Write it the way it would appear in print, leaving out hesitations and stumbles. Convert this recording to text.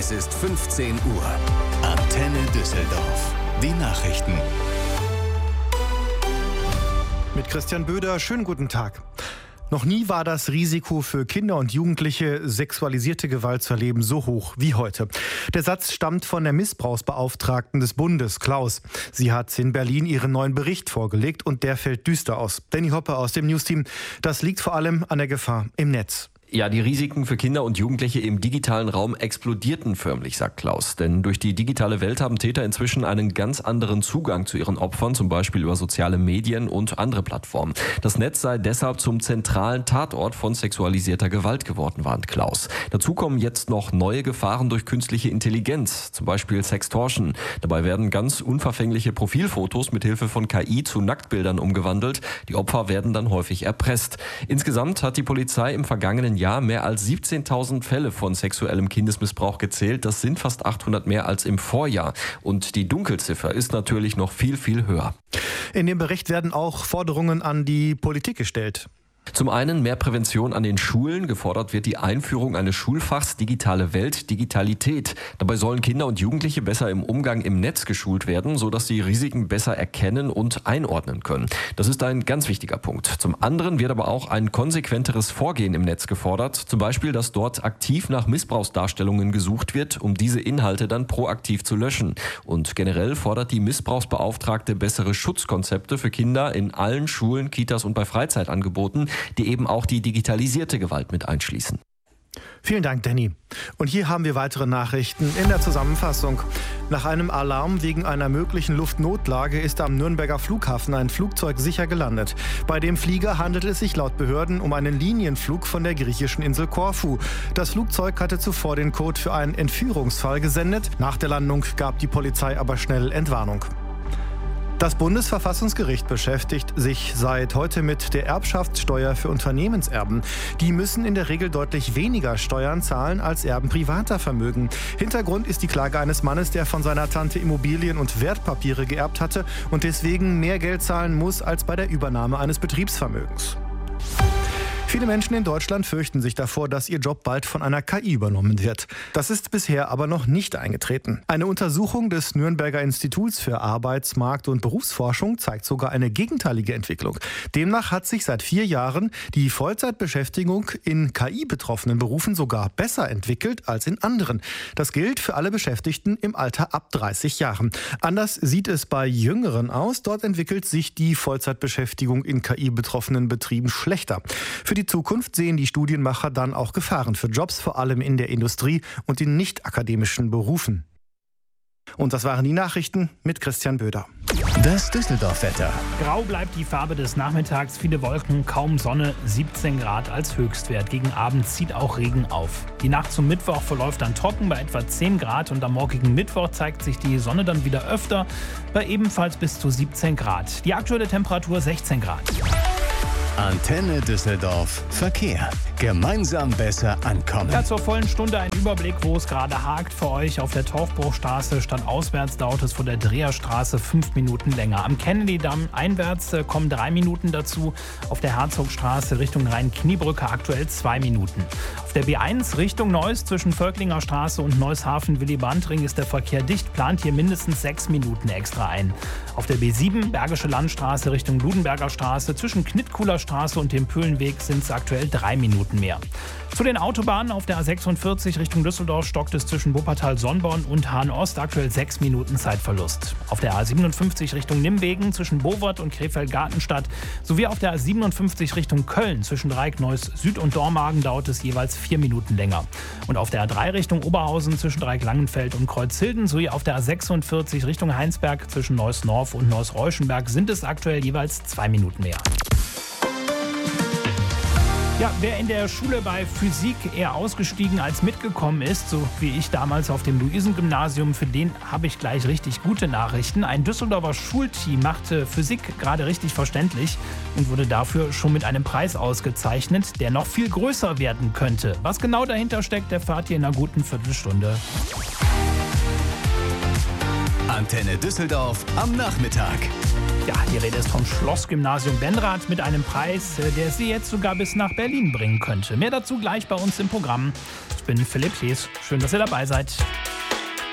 Es ist 15 Uhr. Antenne Düsseldorf. Die Nachrichten. Mit Christian Böder, schönen guten Tag. Noch nie war das Risiko für Kinder und Jugendliche, sexualisierte Gewalt zu erleben, so hoch wie heute. Der Satz stammt von der Missbrauchsbeauftragten des Bundes, Klaus. Sie hat in Berlin ihren neuen Bericht vorgelegt und der fällt düster aus. Danny Hoppe aus dem Newsteam. Das liegt vor allem an der Gefahr im Netz. Ja, die Risiken für Kinder und Jugendliche im digitalen Raum explodierten förmlich, sagt Klaus. Denn durch die digitale Welt haben Täter inzwischen einen ganz anderen Zugang zu ihren Opfern, zum Beispiel über soziale Medien und andere Plattformen. Das Netz sei deshalb zum zentralen Tatort von sexualisierter Gewalt geworden, warnt Klaus. Dazu kommen jetzt noch neue Gefahren durch künstliche Intelligenz, zum Beispiel Sextortion. Dabei werden ganz unverfängliche Profilfotos mit Hilfe von KI zu Nacktbildern umgewandelt. Die Opfer werden dann häufig erpresst. Insgesamt hat die Polizei im vergangenen Jahr mehr als 17.000 Fälle von sexuellem Kindesmissbrauch gezählt. Das sind fast 800 mehr als im Vorjahr. Und die Dunkelziffer ist natürlich noch viel, viel höher. In dem Bericht werden auch Forderungen an die Politik gestellt. Zum einen mehr Prävention an den Schulen. Gefordert wird die Einführung eines Schulfachs Digitale Welt, Digitalität. Dabei sollen Kinder und Jugendliche besser im Umgang im Netz geschult werden, sodass sie Risiken besser erkennen und einordnen können. Das ist ein ganz wichtiger Punkt. Zum anderen wird aber auch ein konsequenteres Vorgehen im Netz gefordert. Zum Beispiel, dass dort aktiv nach Missbrauchsdarstellungen gesucht wird, um diese Inhalte dann proaktiv zu löschen. Und generell fordert die Missbrauchsbeauftragte bessere Schutzkonzepte für Kinder in allen Schulen, Kitas und bei Freizeitangeboten, die eben auch die digitalisierte Gewalt mit einschließen. Vielen Dank, Danny. Und hier haben wir weitere Nachrichten in der Zusammenfassung. Nach einem Alarm wegen einer möglichen Luftnotlage ist am Nürnberger Flughafen ein Flugzeug sicher gelandet. Bei dem Flieger handelt es sich laut Behörden um einen Linienflug von der griechischen Insel Korfu. Das Flugzeug hatte zuvor den Code für einen Entführungsfall gesendet. Nach der Landung gab die Polizei aber schnell Entwarnung. Das Bundesverfassungsgericht beschäftigt sich seit heute mit der Erbschaftssteuer für Unternehmenserben. Die müssen in der Regel deutlich weniger Steuern zahlen als Erben privater Vermögen. Hintergrund ist die Klage eines Mannes, der von seiner Tante Immobilien und Wertpapiere geerbt hatte und deswegen mehr Geld zahlen muss als bei der Übernahme eines Betriebsvermögens. Viele Menschen in Deutschland fürchten sich davor, dass ihr Job bald von einer KI übernommen wird. Das ist bisher aber noch nicht eingetreten. Eine Untersuchung des Nürnberger Instituts für Arbeitsmarkt- und Berufsforschung zeigt sogar eine gegenteilige Entwicklung. Demnach hat sich seit 4 Jahren die Vollzeitbeschäftigung in KI-betroffenen Berufen sogar besser entwickelt als in anderen. Das gilt für alle Beschäftigten im Alter ab 30 Jahren. Anders sieht es bei Jüngeren aus. Dort entwickelt sich die Vollzeitbeschäftigung in KI-betroffenen Betrieben schlechter. Für die Zukunft sehen die Studienmacher dann auch Gefahren für Jobs, vor allem in der Industrie und in nicht-akademischen Berufen. Und das waren die Nachrichten mit Christian Böder. Das Düsseldorf-Wetter. Grau bleibt die Farbe des Nachmittags, viele Wolken, kaum Sonne, 17 Grad als Höchstwert. Gegen Abend zieht auch Regen auf. Die Nacht zum Mittwoch verläuft dann trocken bei etwa 10 Grad und am morgigen Mittwoch zeigt sich die Sonne dann wieder öfter bei ebenfalls bis zu 17 Grad. Die aktuelle Temperatur 16 Grad. Antenne Düsseldorf. Verkehr. Gemeinsam besser ankommen. Ja, zur vollen Stunde ein Überblick, wo es gerade hakt für euch. Auf der Torfbruchstraße stadtauswärts dauert es vor der Dreherstraße 5 Minuten länger. Am Kennedy-Damm einwärts kommen 3 Minuten dazu. Auf der Herzogstraße Richtung Rhein-Kniebrücke aktuell 2 Minuten. Auf der B1 Richtung Neuss zwischen Völklinger Straße und Neushafen-Willy-Brandt-Ring ist der Verkehr dicht. Plant hier mindestens 6 Minuten extra ein. Auf der B7 Bergische Landstraße Richtung Ludenberger Straße zwischen Knittkouler Straße und dem Pühlenweg sind es aktuell 3 Minuten mehr. Zu den Autobahnen auf der A46 Richtung Düsseldorf stockt es zwischen Wuppertal-Sonnborn und Hahn-Ost aktuell 6 Minuten Zeitverlust. Auf der A57 Richtung Nimwegen zwischen Bowert und Krefeld-Gartenstadt sowie auf der A57 Richtung Köln zwischen Dreieck-Neuss Süd und Dormagen dauert es jeweils 4 Minuten länger. Und auf der A3 Richtung Oberhausen zwischen Dreieck-Langenfeld und Kreuzhilden sowie auf der A46 Richtung Heinsberg zwischen Neuss-Norf und Neuss-Reuschenberg sind es aktuell jeweils 2 Minuten mehr. Ja, wer in der Schule bei Physik eher ausgestiegen als mitgekommen ist, so wie ich damals auf dem Luisengymnasium, für den habe ich gleich richtig gute Nachrichten. Ein Düsseldorfer Schulteam machte Physik gerade richtig verständlich und wurde dafür schon mit einem Preis ausgezeichnet, der noch viel größer werden könnte. Was genau dahinter steckt, erfahrt ihr in einer guten Viertelstunde. Antenne Düsseldorf am Nachmittag. Ja, die Rede ist vom Schlossgymnasium Benrath mit einem Preis, der Sie jetzt sogar bis nach Berlin bringen könnte. Mehr dazu gleich bei uns im Programm. Ich bin Philipp Klees. Schön, dass ihr dabei seid.